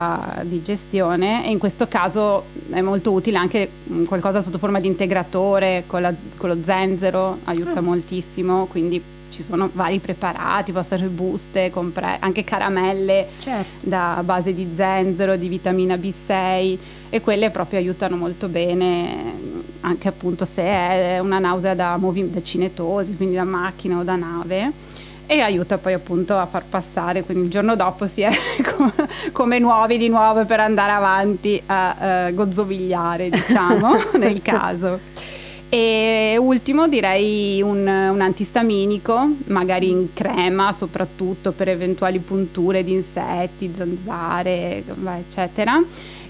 digestione, e in questo caso è molto utile anche qualcosa sotto forma di integratore con lo zenzero, aiuta moltissimo, quindi ci sono vari preparati, possono essere buste, anche caramelle da base di zenzero, di vitamina B6, e quelle proprio aiutano molto bene, anche appunto se è una nausea da cinetosi, quindi da macchina o da nave. E aiuta poi appunto a far passare, quindi il giorno dopo si è come nuovi di nuovo per andare avanti a gozzovigliare, diciamo, nel caso. E ultimo direi un antistaminico, magari in crema, soprattutto per eventuali punture di insetti, zanzare, eccetera.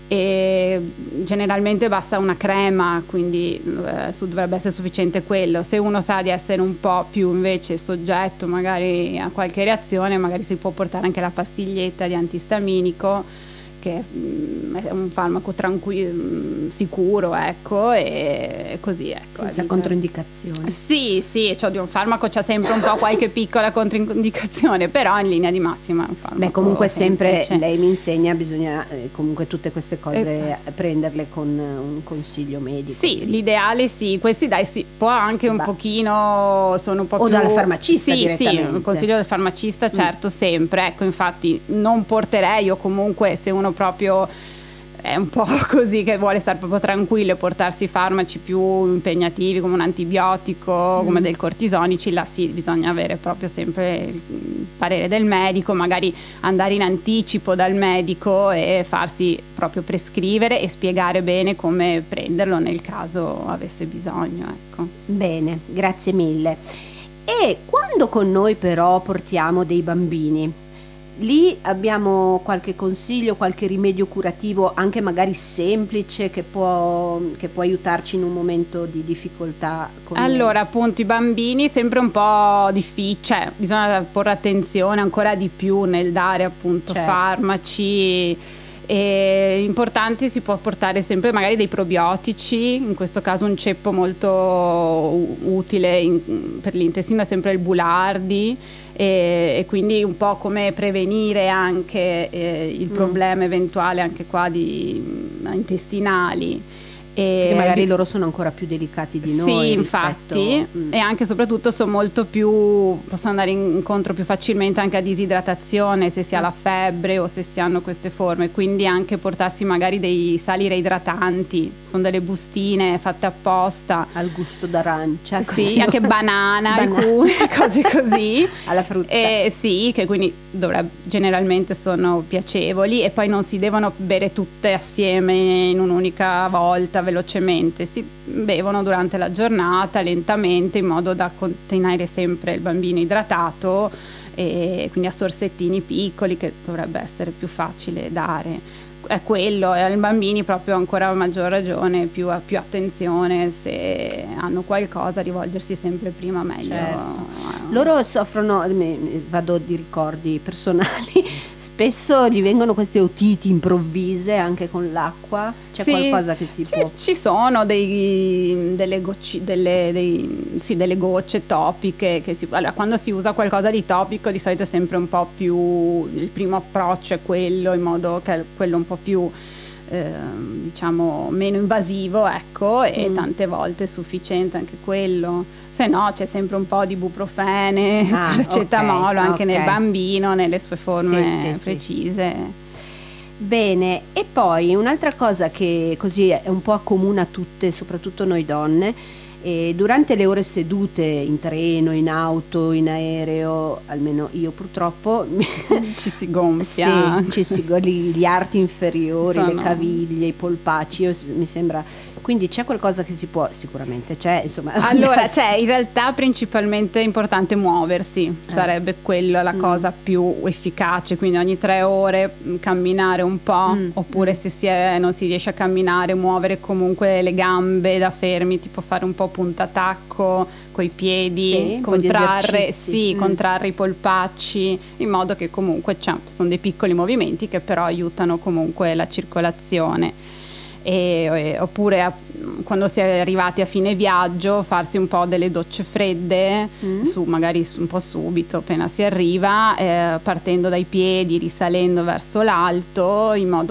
E generalmente basta una crema, quindi dovrebbe essere sufficiente quello. Se uno sa di essere un po' più invece soggetto magari a qualche reazione, magari si può portare anche la pastiglietta di antistaminico, che è un farmaco sicuro, ecco, e così, ecco. Senza controindicazioni. Sì, cioè di un farmaco c'è sempre un po' qualche piccola controindicazione, però in linea di massima è un farmaco. Beh, comunque sempre semplice. lei mi insegna, bisogna comunque tutte queste cose prenderle con un consiglio medico. Sì, l'ideale sì, questi sì, può anche un pochino, sono un po' o più... dalla farmacista direttamente. Sì, il consiglio del farmacista, certo, sempre. Ecco, infatti non porterei, o comunque se uno proprio è un po' così che vuole stare proprio tranquillo e portarsi farmaci più impegnativi come un antibiotico, come del cortisonici, là sì, bisogna avere proprio sempre il parere del medico, magari andare in anticipo dal medico e farsi proprio prescrivere e spiegare bene come prenderlo nel caso avesse bisogno, ecco. Bene, grazie mille. E quando con noi però portiamo dei bambini, lì abbiamo qualche consiglio, qualche rimedio curativo, anche magari semplice, che può aiutarci in un momento di difficoltà? Allora, appunto, i bambini sempre un po' difficile, cioè bisogna porre attenzione ancora di più nel dare appunto farmaci. E importante, si può portare sempre magari dei probiotici, in questo caso un ceppo molto utile per l'intestino è sempre il Bulardi, e quindi un po' come prevenire anche il problema eventuale anche qua di intestinali. Perché magari loro sono ancora più delicati di noi. Sì, infatti, e anche soprattutto sono molto possono andare incontro più facilmente anche a disidratazione se si ha la febbre o se si hanno queste forme, quindi anche portarsi magari dei sali reidratanti, sono delle bustine fatte apposta al gusto d'arancia, sì, anche banana. Alcune cose così alla frutta, sì, che quindi generalmente sono piacevoli, e poi non si devono bere tutte assieme in un'unica volta velocemente, si bevono durante la giornata lentamente in modo da tenere sempre il bambino idratato, e quindi a sorsettini piccoli che dovrebbe essere più facile dare. È quello, e ai bambini proprio ancora a maggior ragione più attenzione, se hanno qualcosa rivolgersi sempre prima meglio. Loro soffrono, vado di ricordi personali, spesso gli vengono queste otiti improvvise anche con l'acqua. C'è qualcosa che si può... Ci sono delle gocce topiche che allora, quando si usa qualcosa di topico di solito è sempre un po' più, il primo approccio è quello, in modo che quello un po' più diciamo meno invasivo, ecco, e tante volte è sufficiente anche quello. Se no c'è sempre un po' di ibuprofene, paracetamolo anche nel bambino nelle sue forme precise. Bene, e poi un'altra cosa che così è un po' accomuna a tutte, soprattutto noi donne, durante le ore sedute in treno, in auto, in aereo, almeno io purtroppo ci si gonfia, gli arti inferiori, le caviglie, i polpacci, mi sembra. Quindi c'è qualcosa che si può, sicuramente c'è, insomma. Allora c'è, in realtà principalmente è importante muoversi, sarebbe quella la cosa più efficace, quindi ogni 3 ore camminare un po', oppure se non si riesce a camminare, muovere comunque le gambe da fermi, tipo fare un po' puntatacco coi piedi, contrarre i polpacci, in modo che comunque sono dei piccoli movimenti che però aiutano comunque la circolazione. oppure quando si è arrivati a fine viaggio farsi un po' delle docce fredde, magari un po' subito appena si arriva, partendo dai piedi, risalendo verso l'alto, in modo